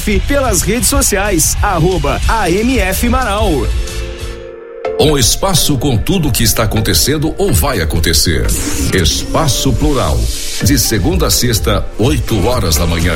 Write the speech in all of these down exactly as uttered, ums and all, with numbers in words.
pelas redes sociais, arroba A M F Marau. Um espaço com tudo o que está acontecendo ou vai acontecer. Espaço Plural, de segunda a sexta, oito horas da manhã.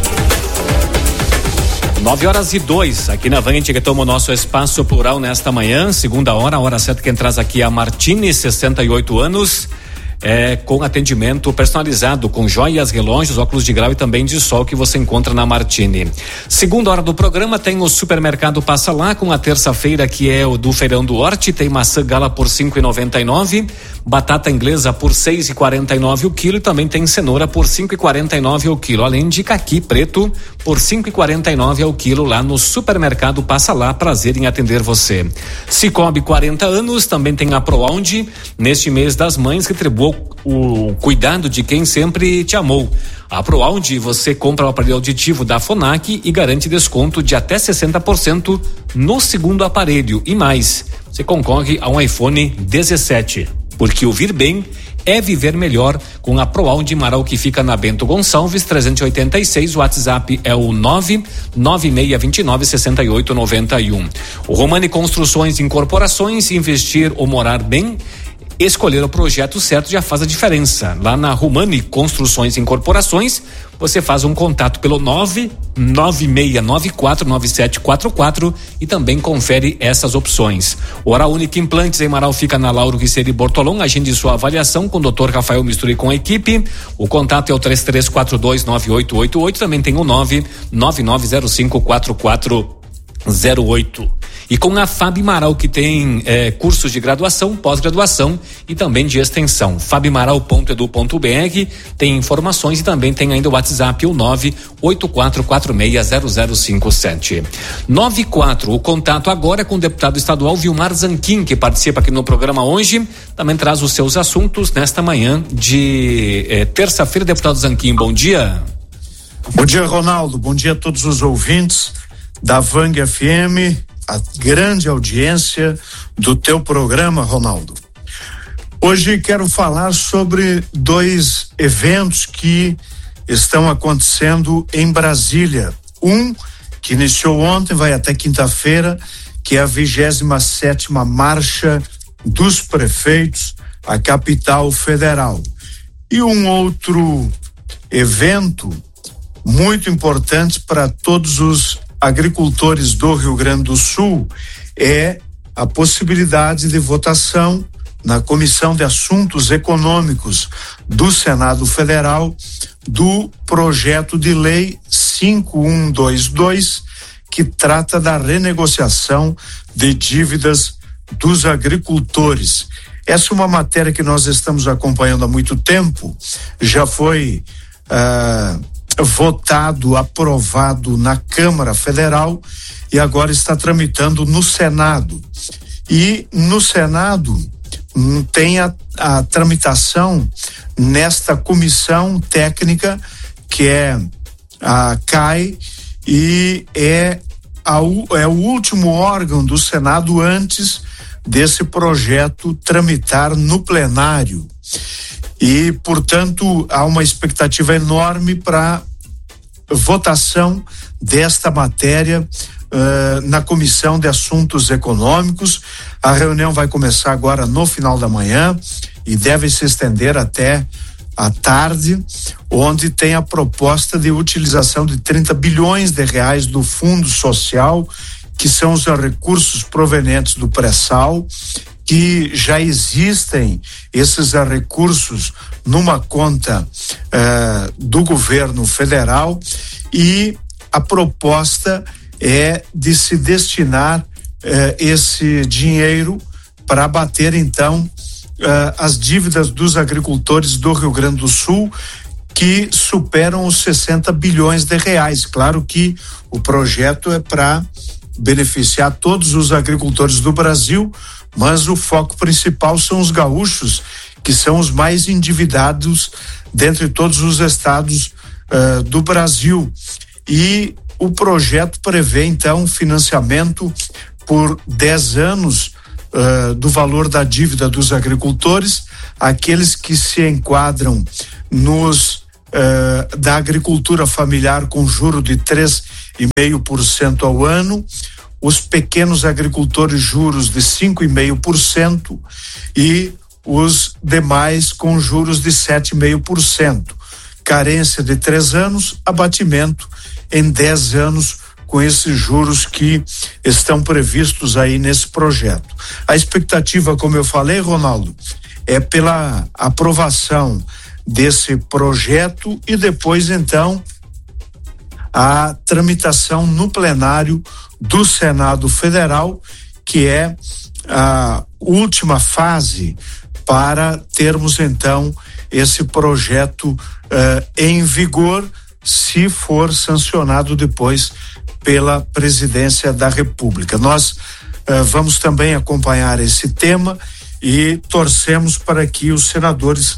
Nove horas e dois, aqui na Van, que toma o nosso Espaço Plural nesta manhã, segunda hora, a hora certa quem traz aqui é a Martini, sessenta e oito anos. É, com atendimento personalizado, com joias, relógios, óculos de grau e também de sol que você encontra na Martini. Segunda hora do programa tem o Supermercado Passa Lá, com a terça-feira que é o do Feirão do Horte, tem maçã gala por cinco e noventa e nove, batata inglesa por seis e quarenta e nove o quilo e também tem cenoura por cinco e quarenta e nove o quilo, além de caqui preto por cinco e quarenta e nove ao quilo lá no Supermercado Passa Lá. Prazer em atender você. Cicobi, quarenta anos, também tem a ProAundi, neste mês das mães, retribuiu o cuidado de quem sempre te amou. A ProAundi, você compra o aparelho auditivo da Fonac e garante desconto de até sessenta por cento no segundo aparelho e mais. Você concorre a um iPhone dezessete, porque ouvir bem é viver melhor com a ProAundi Marau, que fica na Bento Gonçalves trezentos e oitenta e seis. O WhatsApp é o nove nove seis dois nove, seis oito nove um. O Romani Construções e Incorporações, investir ou morar bem, escolher o projeto certo já faz a diferença. Lá na Romani Construções e Incorporações, você faz um contato pelo nove nove seis nove quatro nove sete quatro quatro e também confere essas opções. Hora Única Implantes em Marau fica na Lauro Riceri Bortolão. Agende sua avaliação com o doutor Rafael Misturi com a equipe. O contato é o três três quatro dois nove oito oito oito, também tem o nove nove nove zero cinco quatro quatro zero oito. E com a Fab Marau, que tem eh, cursos de graduação, pós-graduação e também de extensão. fabmaral ponto edu ponto br tem informações e também tem ainda o WhatsApp, o nove oito quatro quatro seis zero zero cinco sete. nove quatro, o contato agora é com o deputado estadual Vilmar Zanquim, que participa aqui no programa hoje, também traz os seus assuntos nesta manhã de eh, terça-feira. Deputado Zanquim, bom dia. Bom dia, Ronaldo, bom dia a todos os ouvintes da Vang F M, a grande audiência do teu programa, Ronaldo. Hoje quero falar sobre dois eventos que estão acontecendo em Brasília. Um que iniciou ontem, vai até quinta-feira, que é a vigésima sétima Marcha dos Prefeitos, a capital federal. E um outro evento muito importante para todos os agricultores do Rio Grande do Sul é a possibilidade de votação na Comissão de Assuntos Econômicos do Senado Federal do projeto de lei cinco um dois dois, que trata da renegociação de dívidas dos agricultores. Essa é uma matéria que nós estamos acompanhando há muito tempo, já foi ah, votado, aprovado na Câmara Federal e agora está tramitando no Senado. E no Senado hum, tem a, a tramitação nesta comissão técnica que é a C A I e é, a, é o último órgão do Senado antes desse projeto tramitar no plenário. E, portanto, há uma expectativa enorme para votação desta matéria uh, na Comissão de Assuntos Econômicos. A reunião vai começar agora no final da manhã e deve se estender até à tarde, onde tem a proposta de utilização de trinta bilhões de reais do Fundo Social, que são os recursos provenientes do pré-sal, que já existem esses recursos numa conta eh, do governo federal, e a proposta é de se destinar eh, esse dinheiro para abater então eh, as dívidas dos agricultores do Rio Grande do Sul, que superam os sessenta bilhões de reais. Claro que o projeto é para beneficiar todos os agricultores do Brasil, mas o foco principal são os gaúchos, que são os mais endividados dentre todos os estados uh, do Brasil. E o projeto prevê então financiamento por dez anos uh, do valor da dívida dos agricultores, aqueles que se enquadram nos uh, da agricultura familiar com juro de três vírgula cinco por cento ao ano, os pequenos agricultores juros de cinco vírgula cinco por cento e os demais com juros de sete vírgula cinco por cento. Carência de três anos, abatimento em dez anos com esses juros que estão previstos aí nesse projeto. A expectativa, como eu falei, Ronaldo, é pela aprovação desse projeto e depois, então, a tramitação no plenário do Senado Federal, que é a última fase para termos, então, esse projeto uh, em vigor, se for sancionado depois pela Presidência da República. Nós uh, vamos também acompanhar esse tema e torcemos para que os senadores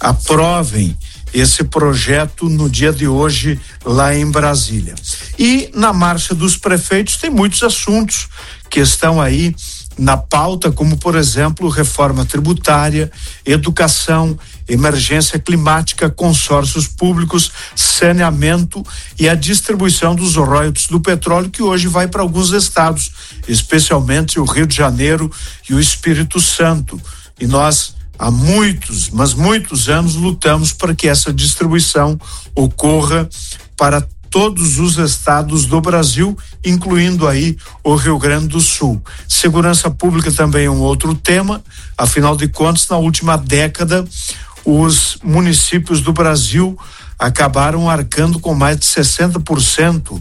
aprovem esse projeto no dia de hoje lá em Brasília. E na Marcha dos Prefeitos tem muitos assuntos que estão aí na pauta, como por exemplo reforma tributária, educação, emergência climática, consórcios públicos, saneamento e a distribuição dos royalties do petróleo, que hoje vai para alguns estados, especialmente o Rio de Janeiro e o Espírito Santo. E nós há muitos, mas muitos anos lutamos para que essa distribuição ocorra para todos os estados do Brasil, incluindo aí o Rio Grande do Sul. Segurança pública também é um outro tema, afinal de contas, na última década, os municípios do Brasil acabaram arcando com mais de sessenta por cento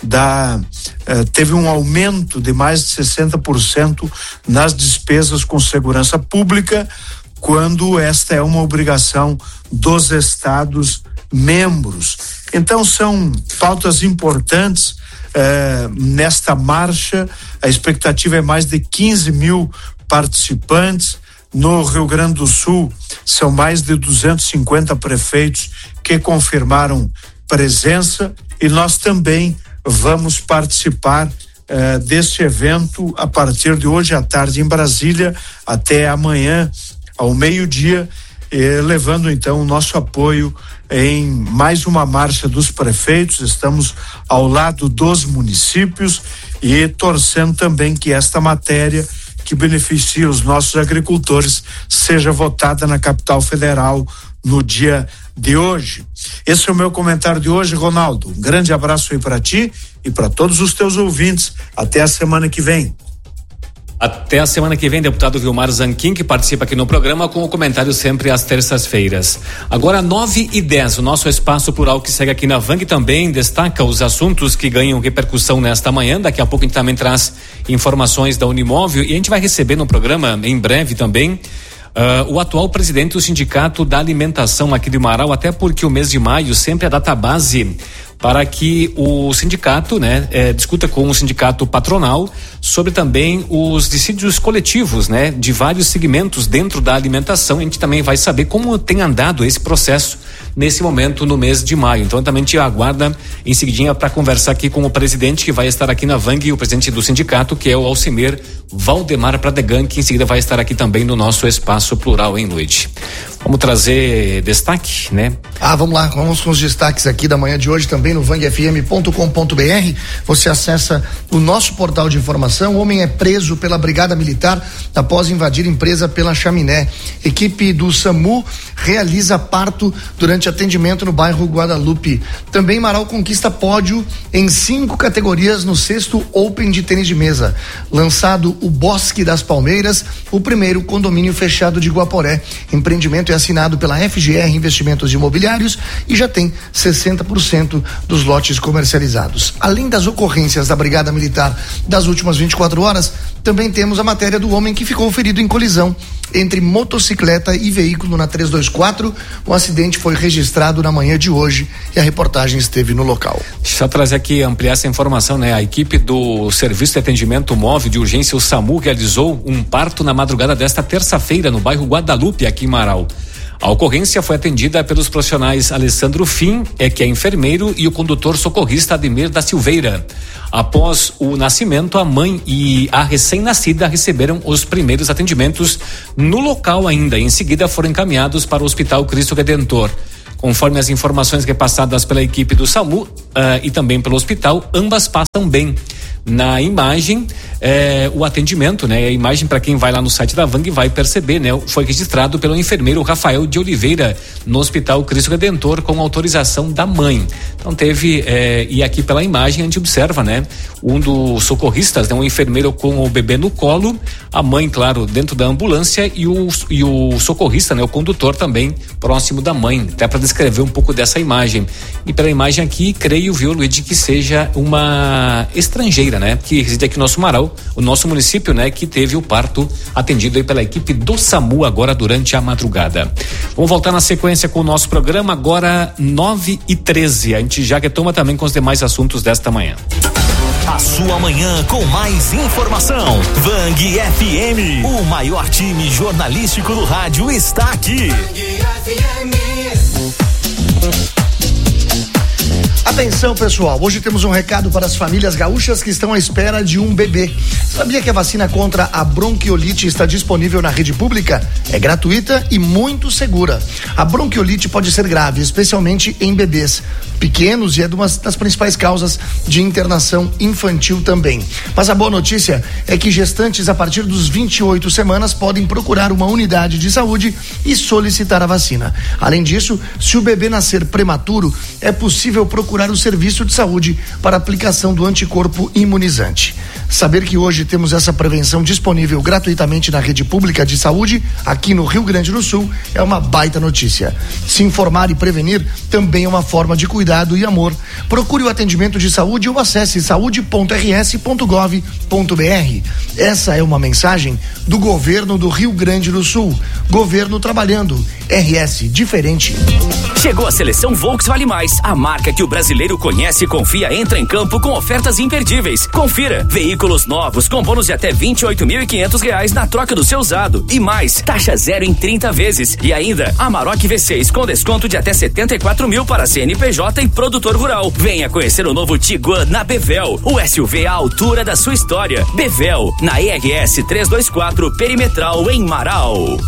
da, eh, teve um aumento de mais de sessenta por cento nas despesas com segurança pública, quando esta é uma obrigação dos estados membros. Então são pautas importantes eh, nesta marcha. A expectativa é mais de quinze mil participantes. No Rio Grande do Sul são mais de duzentos e cinquenta prefeitos que confirmaram presença, e nós também vamos participar eh, deste evento a partir de hoje à tarde em Brasília até amanhã ao meio-dia, eh, levando então o nosso apoio em mais uma marcha dos prefeitos. Estamos ao lado dos municípios e torcendo também que esta matéria que beneficia os nossos agricultores seja votada na capital federal no dia de hoje. Esse é o meu comentário de hoje, Ronaldo. Um grande abraço aí para ti e para todos os teus ouvintes. Até a semana que vem. Até a semana que vem, deputado Vilmar Zanquim, que participa aqui no programa com o comentário sempre às terças-feiras. Agora, nove e dez, o nosso Espaço Plural que segue aqui na Vang também destaca os assuntos que ganham repercussão nesta manhã. Daqui a pouco a gente também traz informações da Unimóvel e a gente vai receber no programa, em breve também, Uh, o atual presidente do Sindicato da Alimentação aqui de Marau, até porque o mês de maio sempre é a data base para que o sindicato, né, eh, discuta com o sindicato patronal sobre também os dissídios coletivos, né, de vários segmentos dentro da alimentação. A gente também vai saber como tem andado esse processo nesse momento no mês de maio. Então também te aguarda em seguidinha para conversar aqui com o presidente que vai estar aqui na Vang, o presidente do sindicato, que é o Alcimir Valdemar Pradegan, que em seguida vai estar aqui também no nosso Espaço Plural, hein, Luiz? Vamos trazer destaque, né? Ah, vamos lá, vamos com os destaques aqui da manhã de hoje também no vang f m ponto com ponto b r. Você acessa o nosso portal de informação. O homem é preso pela Brigada Militar após invadir empresa pela chaminé. Equipe do SAMU realiza parto durante atendimento no bairro Guadalupe. Também Marau conquista pódio em cinco categorias no sexto Open de tênis de mesa. Lançado o Bosque das Palmeiras, o primeiro condomínio fechado de Guaporé. Empreendimento é assinado pela F G R Investimentos Imobiliários e já tem sessenta por cento dos lotes comercializados. Além das ocorrências da Brigada Militar das últimas vinte e quatro horas, também temos a matéria do homem que ficou ferido em colisão entre motocicleta e veículo na trezentos e vinte e quatro. O acidente foi registrado na manhã de hoje e a reportagem esteve no local. Deixa eu trazer aqui, ampliar essa informação, né? A equipe do Serviço de Atendimento Móvel de Urgência, o SAMU, realizou um parto na madrugada desta terça-feira no bairro Guadalupe, aqui em Marau. A ocorrência foi atendida pelos profissionais Alessandro Fim, é que é enfermeiro, e o condutor socorrista Ademir da Silveira. Após o nascimento, a mãe e a recém-nascida receberam os primeiros atendimentos no local ainda. Em seguida, foram encaminhados para o Hospital Cristo Redentor. Conforme as informações repassadas pela equipe do SAMU uh, e também pelo hospital, ambas passam bem. Na imagem, eh, o atendimento, né? A imagem, para quem vai lá no site da Vang vai perceber, né? Foi registrado pelo enfermeiro Rafael de Oliveira no Hospital Cristo Redentor com autorização da mãe. Então teve, eh, e aqui pela imagem a gente observa, né? Um dos socorristas, né? Um enfermeiro com o bebê no colo, a mãe, claro, dentro da ambulância e o, e o socorrista, né? O condutor também próximo da mãe, até para descrever um pouco dessa imagem. E pela imagem aqui, creio, viu, Luiz, que seja uma estrangeira, né? Que reside aqui no nosso Marau, o nosso município, né? Que teve o parto atendido aí pela equipe do SAMU agora durante a madrugada. Vamos voltar na sequência com o nosso programa agora nove e treze. A gente já retoma também com os demais assuntos desta manhã. A sua manhã com mais informação. Vang F M, o maior time jornalístico do rádio está aqui. Vang F M. Atenção, pessoal, hoje temos um recado para as famílias gaúchas que estão à espera de um bebê. Sabia que a vacina contra a bronquiolite está disponível na rede pública? É gratuita e muito segura. A bronquiolite pode ser grave, especialmente em bebês pequenos, e é uma das principais causas de internação infantil também. Mas a boa notícia é que gestantes a partir dos vinte e oito semanas podem procurar uma unidade de saúde e solicitar a vacina. Além disso, se o bebê nascer prematuro, é possível procurar o serviço de saúde para aplicação do anticorpo imunizante. Saber que hoje temos essa prevenção disponível gratuitamente na rede pública de saúde aqui no Rio Grande do Sul é uma baita notícia. Se informar e prevenir também é uma forma de cuidado e amor. Procure o atendimento de saúde ou acesse saúde ponto r s ponto gov ponto b r. Essa é uma mensagem do governo do Rio Grande do Sul. Governo trabalhando. R S diferente. Chegou a seleção Volks Vale Mais, a marca que o brasileiro conhece e confia, entra em campo com ofertas imperdíveis. Confira, veículos novos com bônus de até vinte e oito mil e quinhentos reais na troca do seu usado e mais, taxa zero em trinta vezes e ainda Amarok V seis com desconto de até setenta e quatro mil para C N P J e produtor rural. Venha conhecer o novo Tiguan na Bevel, o S U V à altura da sua história. Bevel, na E R S trezentos e vinte e quatro Perimetral em Marau.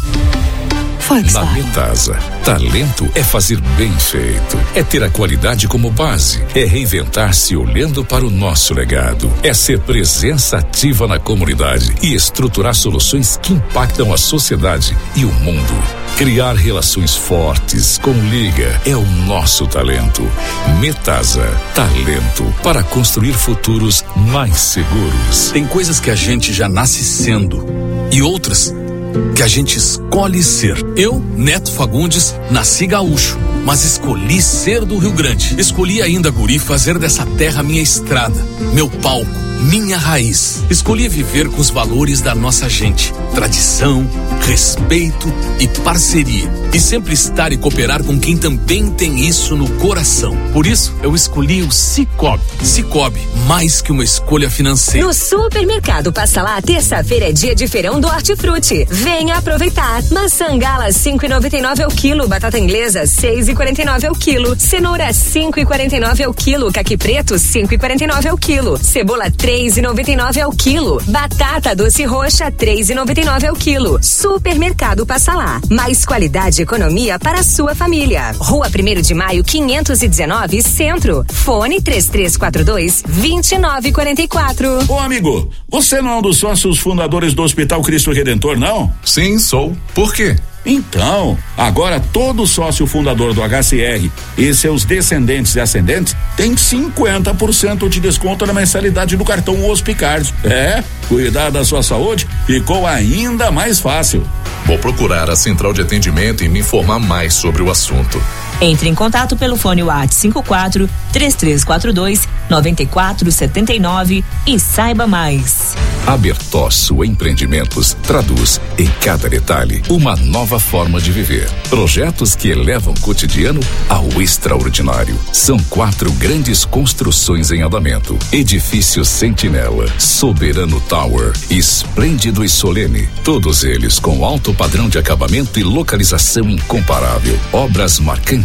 Na Metasa, talento é fazer bem feito, é ter a qualidade como base, é reinventar-se olhando para o nosso legado, é ser presença ativa na comunidade e estruturar soluções que impactam a sociedade e o mundo. Criar relações fortes com Liga é o nosso talento. Metasa, talento para construir futuros mais seguros. Tem coisas que a gente já nasce sendo e outras que a gente escolhe ser. Eu, Neto Fagundes, nasci gaúcho, mas escolhi ser do Rio Grande. Escolhi ainda, guri, fazer dessa terra minha estrada, meu palco, minha raiz. Escolhi viver com os valores da nossa gente, tradição, respeito e parceria. E sempre estar e cooperar com quem também tem isso no coração. Por isso, eu escolhi o Cicobi. Cicobi, mais que uma escolha financeira. No Supermercado Passa Lá, terça-feira é dia de feirão do Hortifruti. Venha aproveitar. Maçã gala cinco e noventa e nove ao quilo, batata inglesa seis e quarenta e nove ao quilo, cenoura cinco e quarenta e nove ao quilo, caqui preto cinco e quarenta e nove ao quilo, cebola três e noventa e nove ao quilo, batata doce roxa três e noventa e nove ao quilo. Supermercado Passa Lá, mais qualidade e economia para a sua família. Rua primeiro de maio quinhentos e dezenove, Centro. Fone três três quatro dois, dois nove quatro quatro. Ô amigo, você não é um dos sócios fundadores do Hospital Cristo Redentor, não? Sim, sou. Por quê? Então, agora todo sócio fundador do H C R e seus descendentes e ascendentes tem cinquenta por cento de desconto na mensalidade do cartão Hospicard. É, cuidar da sua saúde ficou ainda mais fácil. Vou procurar a central de atendimento e me informar mais sobre o assunto. Entre em contato pelo fone WhatsApp cinco quatro, três três quatro dois, nove quatro sete nove e saiba mais. A Bertosso Empreendimentos traduz em cada detalhe uma nova forma de viver. Projetos que elevam o cotidiano ao extraordinário. São quatro grandes construções em andamento. Edifício Sentinela, Soberano Tower, Esplêndido e Solene. Todos eles com alto padrão de acabamento e localização incomparável. Obras marcantes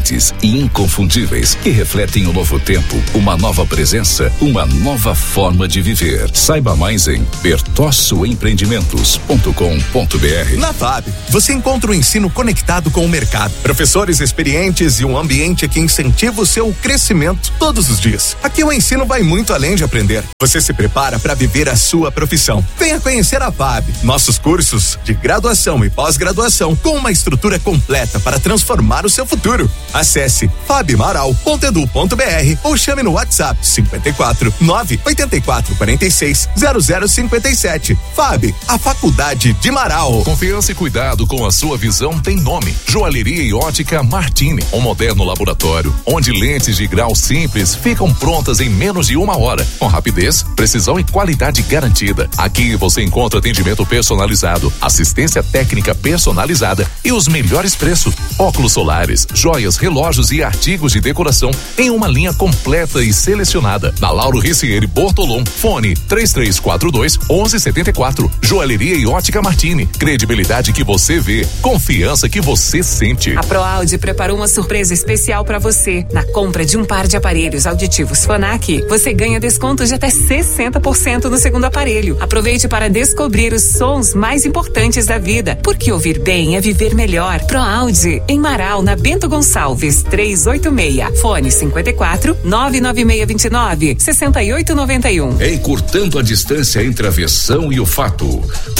diferentes e inconfundíveis que refletem o novo tempo, uma nova presença, uma nova forma de viver. Saiba mais em bertosso empreendimentos ponto com ponto b r. Na F A B, você encontra o ensino conectado com o mercado, professores experientes e um ambiente que incentiva o seu crescimento todos os dias. Aqui o ensino vai muito além de aprender. Você se prepara para viver a sua profissão. Venha conhecer a F A B, nossos cursos de graduação e pós-graduação com uma estrutura completa para transformar o seu futuro. Acesse fabmaral ponto edu ponto b r ou chame no WhatsApp cinquenta e quatro, nove oitenta e quatro, quarenta e seis, zero zero cinquenta e sete. F A B, a Faculdade de Marau. Confiança e cuidado com a sua visão tem nome. Joalheria e Ótica Martini, um moderno laboratório onde lentes de grau simples ficam prontas em menos de uma hora, com rapidez, precisão e qualidade garantida. Aqui você encontra atendimento personalizado, assistência técnica personalizada e os melhores preços. Óculos solares, joias, relógios e artigos de decoração em uma linha completa e selecionada. Na Lauro Ricieri Bortolom, fone três três quatro dois, onze setenta e quatro. Joalheria e Ótica Martini, credibilidade que você vê, confiança que você sente. A ProAudio preparou uma surpresa especial para você. Na compra de um par de aparelhos auditivos Phonak, você ganha desconto de até sessenta por cento no segundo aparelho. Aproveite para descobrir os sons mais importantes da vida, porque ouvir bem é viver melhor. ProAudio, em Marau, na Bento Gonçalves, trezentos e oitenta e seis. Fone cinquenta e quatro, nove nove seis dois nove, seis oito nove um. Encurtando a distância entre a versão e o fato.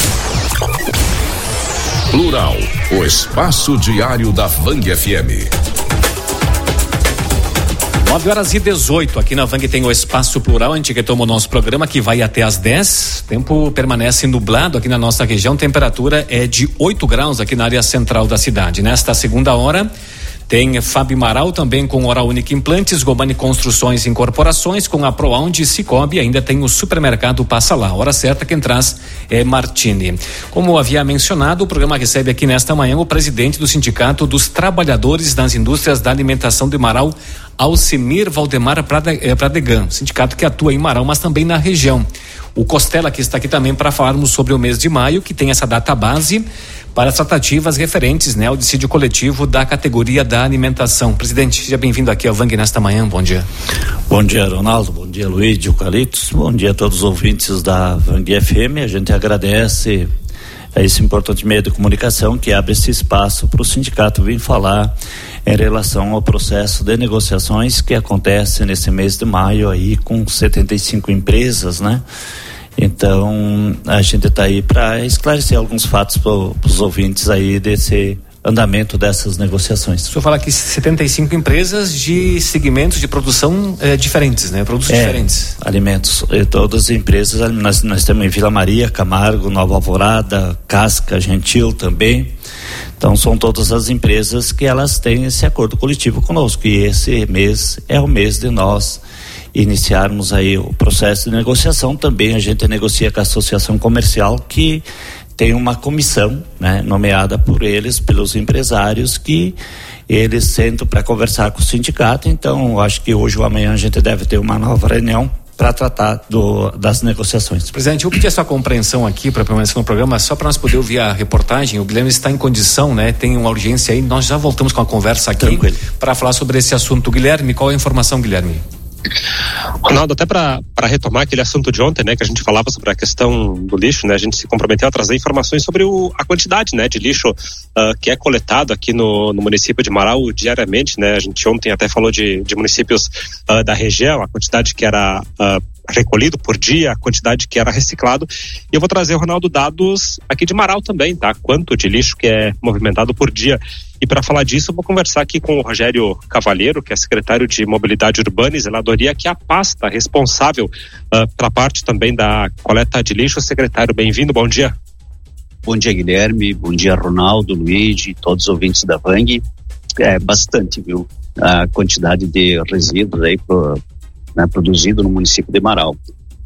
Plural, o espaço diário da Vang F M. nove horas e dezoito, aqui na Vang tem o Espaço Plural, a gente retoma o nosso programa que vai até às dez. Tempo permanece nublado aqui na nossa região, temperatura é de oito graus aqui na área central da cidade. Nesta segunda hora tem Fábio Maral também com Oral Única Implantes, Gomani Construções e Incorporações, com a Proaund e Cicobi, ainda tem o supermercado Passa Lá. Hora certa quem traz é Martini. Como havia mencionado, o programa recebe aqui nesta manhã o presidente do Sindicato dos Trabalhadores das Indústrias da Alimentação de Marau, Alcimir Valdemar Pradegan, sindicato que atua em Marau, mas também na região. O Costela que está aqui também para falarmos sobre o mês de maio, que tem essa data base para as tratativas referentes, né, ao dissídio coletivo da categoria da alimentação. Presidente, seja bem-vindo aqui ao Vang nesta manhã, bom dia. Bom dia, Ronaldo, bom dia, Luiz, Eucaliptos, bom dia a todos os ouvintes da Vang F M. A gente agradece a esse importante meio de comunicação que abre esse espaço para o sindicato vir falar em relação ao processo de negociações que acontece nesse mês de maio aí com setenta e cinco empresas, né? Então a gente está aí para esclarecer alguns fatos para os ouvintes aí desse andamento dessas negociações. O senhor fala que setenta e cinco empresas de segmentos de produção eh, diferentes, né? Produtos é, diferentes. Alimentos, eh, todas as empresas, nós, nós temos em Vila Maria, Camargo, Nova Alvorada, Casca, Gentil também. Então são todas as empresas que elas têm esse acordo coletivo conosco, e esse mês é o mês de nós iniciarmos aí o processo de negociação. Também a gente negocia com a Associação Comercial, que tem uma comissão, né, nomeada por eles, pelos empresários, que eles sentam para conversar com o sindicato. Então acho que hoje ou amanhã a gente deve ter uma nova reunião para tratar do, das negociações. Presidente, eu pedi a sua compreensão aqui para permanecer no programa, só para nós poder ouvir a reportagem. O Guilherme está em condição, né? Tem uma urgência aí, nós já voltamos com a conversa aqui para falar sobre esse assunto. Guilherme, qual é a informação, Guilherme? Ronaldo, até para retomar aquele assunto de ontem, né, que a gente falava sobre a questão do lixo, né, a gente se comprometeu a trazer informações sobre o, a quantidade, né, de lixo uh, que é coletado aqui no, no município de Marau diariamente, né. A gente ontem até falou de, de municípios uh, da região, a quantidade que era uh, recolhido por dia, a quantidade que era reciclado. E eu vou trazer, Ronaldo, dados aqui de Marau também, tá? Quanto de lixo que é movimentado por dia. E para falar disso, eu vou conversar aqui com o Rogério Cavalheiro, que é secretário de Mobilidade Urbana e Zeladoria, que é a pasta responsável uh, pela parte também da coleta de lixo. Secretário, bem-vindo, bom dia. Bom dia, Guilherme, bom dia, Ronaldo, Luiz e todos os ouvintes da Vang. É bastante, viu? A quantidade de resíduos aí pro, né, produzido no município de Marau.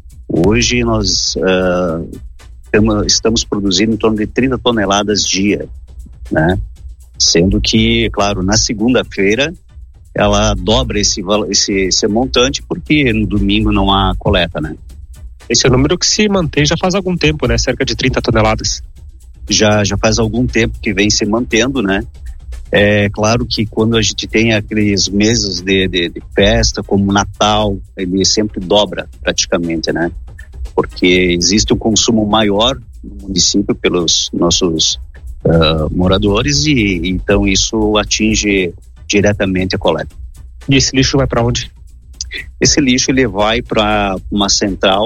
Hoje nós uh, tamo, estamos produzindo em torno de trinta toneladas dia, né? Sendo que, claro, na segunda-feira ela dobra esse, esse, esse montante, porque no domingo não há coleta, né? Esse é o número que se mantém já faz algum tempo, né? Cerca de trinta toneladas. Já, já faz algum tempo que vem se mantendo, né? É claro que quando a gente tem aqueles meses de, de, de festa, como Natal, ele sempre dobra praticamente, né? Porque existe um consumo maior no município pelos nossos uh, moradores e então isso atinge diretamente a coleta. E esse lixo vai para onde? Esse lixo ele vai para uma central